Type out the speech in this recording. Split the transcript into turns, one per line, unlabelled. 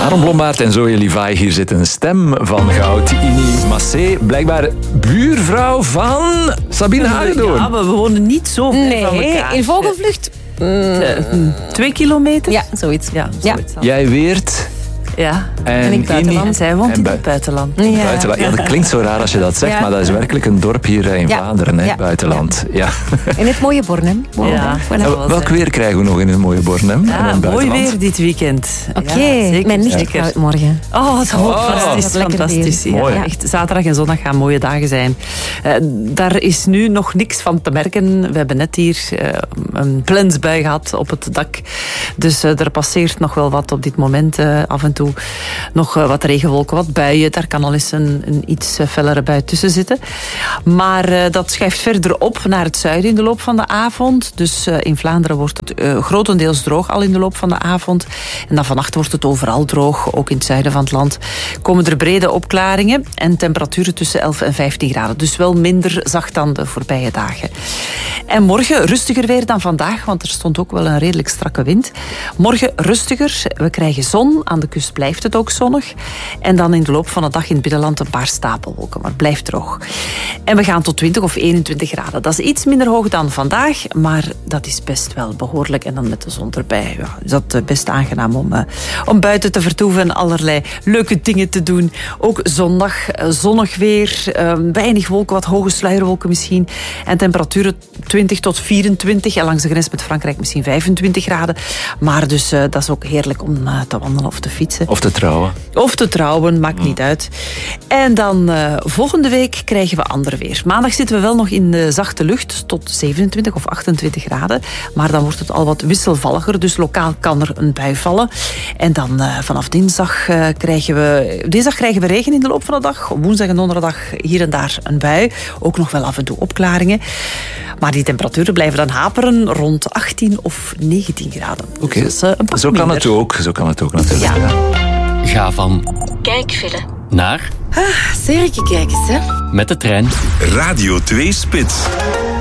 Aaron Blommaert en Zoe Levi. Hier zit een stem van goud. Ini Massé, blijkbaar buurvrouw van Sabine Hagedorn.
Ja, maar we wonen niet zo ver van elkaar.
In vogelvlucht.
2 kilometer?
Ja, zoiets.
Ja, zoiets.
Jij weert...
Ja.
En
in het buitenland.
En zij woont in het buitenland.
Ja.
Buitenland. Ja, dat klinkt zo raar als je dat zegt,
Ja.
maar dat is werkelijk een dorp hier in Vlaanderen, hè,
Ja.
buitenland. Ja.
In het mooie Bornem.
Ja.
Welk weer krijgen we nog in het mooie Bornem?
Ja,
en in het
mooi
buitenland?
weer dit weekend.
Oké,
Ja, zeker,
mijn nicht
zeker.
gaat morgen.
Oh, dat
Oh,
fantastisch.
dat lekker
Fantastisch.
weer.
Ja,
Mooi.
echt, zaterdag en zondag gaan mooie dagen zijn. Daar is nu nog niks van te merken. We hebben net hier een plensbui gehad op het dak. Dus er passeert nog wel wat op dit moment. Af en toe nog wat regenwolken, wat buien. Daar kan al eens een iets fellere bui tussen zitten. Maar dat schuift verder op naar het zuiden in de loop van de avond. Dus in Vlaanderen wordt het grotendeels droog al in de loop van de avond. En dan vannacht wordt het overal droog. Ook in het zuiden van het land komen er brede opklaringen. En temperaturen tussen 11 en 15 graden. Dus wel minder zacht dan de voorbije dagen. En morgen rustiger weer dan vandaag, want er stond ook wel een redelijk strakke wind. Morgen rustiger. We krijgen zon. Aan de kust blijft het ook zonnig. En dan in de loop van de dag in het binnenland een paar stapelwolken. Maar het blijft droog. En we gaan tot 20 of 21 graden. Dat is iets minder hoog dan vandaag, maar dat is best wel behoorlijk. En dan met de zon erbij. Ja, is dat best aangenaam om buiten te vertoeven en allerlei leuke dingen te doen. Ook zondag zonnig weer. Weinig wolken, wat hoge sluierwolken misschien. En temperaturen 20 tot 24. En langs de grens met Frankrijk misschien 25 graden. Maar dus dat is ook heerlijk om te wandelen of te fietsen.
Of te trouwen.
Of te trouwen, maakt niet uit. En dan volgende week krijgen we ander weer. Maandag zitten we wel nog in de zachte lucht tot 27 of 28 graden. Maar dan wordt het al wat wisselvalliger. Dus lokaal kan er een bui vallen. En dan vanaf dinsdag krijgen we regen in de loop van de dag. Woensdag en donderdag hier en daar een bui. Ook nog wel af en toe opklaringen. Maar die temperaturen blijven dan haperen rond 18 of 19 graden.
Oké.
Dus, een pak
Zo kan
minder.
het ook natuurlijk.
Ja.
Ga van
Kijkfilm.
naar
Serieus, kijk eens, hè.
met de trein.
Radio 2 Spits.